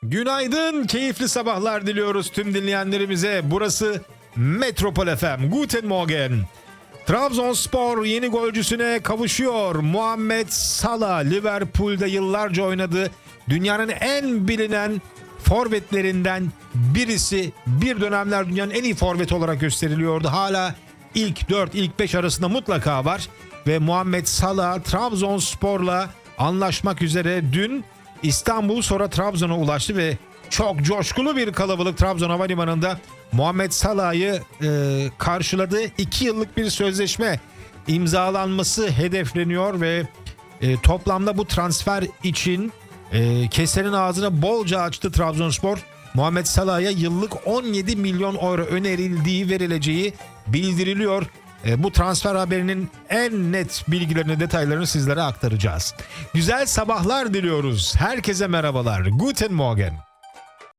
Günaydın, keyifli sabahlar diliyoruz tüm dinleyenlerimize. Burası Metropol FM. Guten Morgen. Trabzonspor yeni golcüsüne kavuşuyor. Muhammed Salah Liverpool'de yıllarca oynadı. Dünyanın en bilinen forvetlerinden birisi. Bir dönemler dünyanın en iyi forveti olarak gösteriliyordu. Hala ilk 4, ilk 5 arasında mutlaka var. Ve Muhammed Salah Trabzonspor'la anlaşmak üzere dün İstanbul sonra Trabzon'a ulaştı ve çok coşkulu bir kalabalık Trabzon Havalimanı'nda Muhammed Salah'ı karşıladı. 2 yıllık bir sözleşme imzalanması hedefleniyor ve toplamda bu transfer için kesenin ağzını bolca açtı Trabzonspor. Muhammed Salah'a yıllık 17 milyon euro önerildiği, verileceği bildiriliyor. Bu transfer haberinin en net bilgilerini, detaylarını sizlere aktaracağız. Güzel sabahlar diliyoruz. Herkese merhabalar. Guten Morgen.